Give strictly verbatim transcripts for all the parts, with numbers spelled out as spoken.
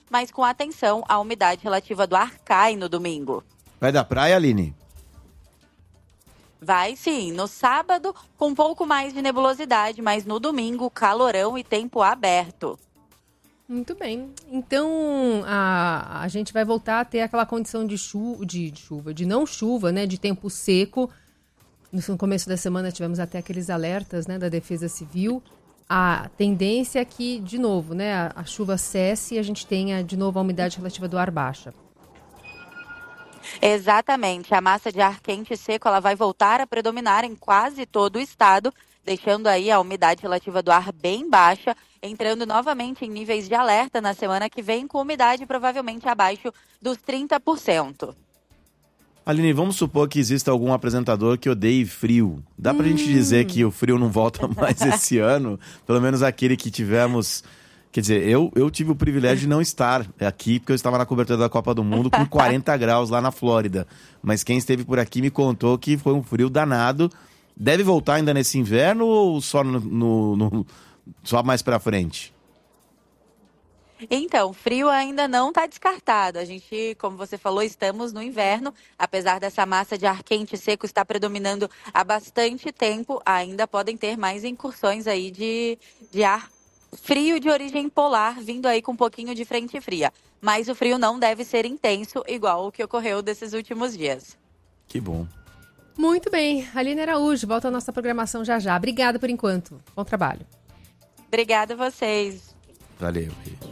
mas com atenção, a umidade relativa do ar cai no domingo. Vai da praia, Aline? Vai sim, no sábado com um pouco mais de nebulosidade, mas no domingo calorão e tempo aberto. Muito bem, então a, a gente vai voltar a ter aquela condição de, chu, de, de chuva, de não chuva, né, de tempo seco. No começo da semana tivemos até aqueles alertas, né, da Defesa Civil. A tendência é que, de novo, né, a, a chuva cesse e a gente tenha de novo a umidade relativa do ar baixa. Exatamente, a massa de ar quente e seco ela vai voltar a predominar em quase todo o estado, deixando aí a umidade relativa do ar bem baixa, entrando novamente em níveis de alerta na semana que vem, com umidade provavelmente abaixo dos trinta por cento. Aline, vamos supor que exista algum apresentador que odeie frio. Dá pra hum. gente dizer que o frio não volta mais esse ano? Pelo menos aquele que tivemos... Quer dizer, eu, eu tive o privilégio de não estar aqui, porque eu estava na cobertura da Copa do Mundo com quarenta graus lá na Flórida. Mas quem esteve por aqui me contou que foi um frio danado. Deve voltar ainda nesse inverno ou só, no, no, no, só mais pra frente? Então, frio ainda não está descartado. A gente, como você falou, estamos no inverno. Apesar dessa massa de ar quente e seco estar predominando há bastante tempo, ainda podem ter mais incursões aí de, de ar frio de origem polar, vindo aí com um pouquinho de frente fria. Mas o frio não deve ser intenso, igual o que ocorreu desses últimos dias. Que bom. Muito bem. Aline Araújo, volta à nossa programação já já. Obrigada por enquanto. Bom trabalho. Obrigada a vocês. Valeu.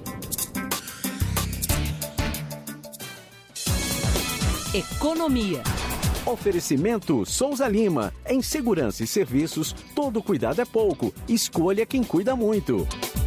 Economia. Oferecimento Souza Lima. Em segurança e serviços, todo cuidado é pouco. Escolha quem cuida muito.